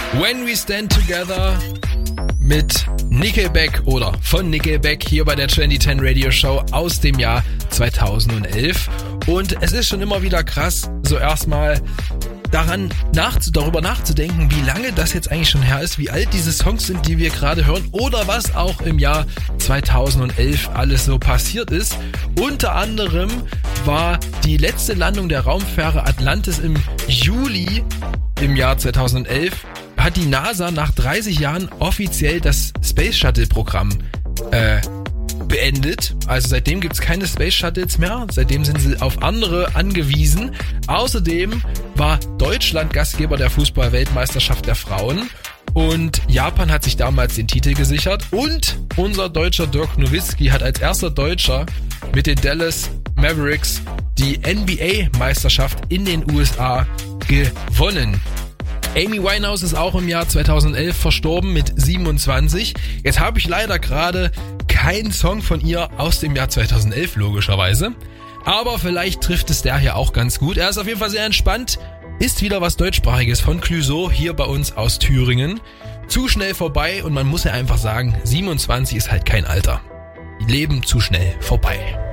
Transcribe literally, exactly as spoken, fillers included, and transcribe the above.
When We Stand Together mit Nickelback oder von Nickelback hier bei der zwanzig zehn Radio Show aus dem Jahr zweitausendelf. Und es ist schon immer wieder krass, so erstmal daran nachzu- darüber nachzudenken, wie lange das jetzt eigentlich schon her ist, wie alt diese Songs sind, die wir gerade hören oder was auch im Jahr zweitausendelf alles so passiert ist. Unter anderem war die letzte Landung der Raumfähre Atlantis im Juli im Jahr zweitausendelf, hat die NASA nach dreißig Jahren offiziell das Space Shuttle Programm äh, beendet. Also seitdem gibt's keine Space Shuttles mehr. Seitdem sind sie auf andere angewiesen. Außerdem war Deutschland Gastgeber der Fußball-Weltmeisterschaft der Frauen. Und Japan hat sich damals den Titel gesichert. Und unser deutscher Dirk Nowitzki hat als erster Deutscher mit den Dallas Mavericks die N B A-Meisterschaft in den U S A gewonnen. Amy Winehouse ist auch im Jahr zweitausendelf verstorben mit siebenundzwanzig. Jetzt habe ich leider gerade keinen Song von ihr aus dem Jahr zweitausendelf, logischerweise. Aber vielleicht trifft es der hier auch ganz gut. Er ist auf jeden Fall sehr entspannt. Ist wieder was Deutschsprachiges von Clouseau hier bei uns aus Thüringen. Zu schnell vorbei und man muss ja einfach sagen, siebenundzwanzig ist halt kein Alter. Die leben zu schnell vorbei.